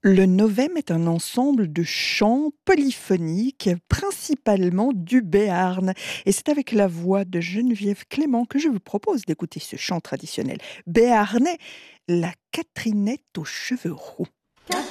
Le Novem est un ensemble de chants polyphoniques, principalement du béarn. Et c'est avec la voix de Geneviève Clément que je vous propose d'écouter ce chant traditionnel béarnais, la Catherinette aux cheveux roux.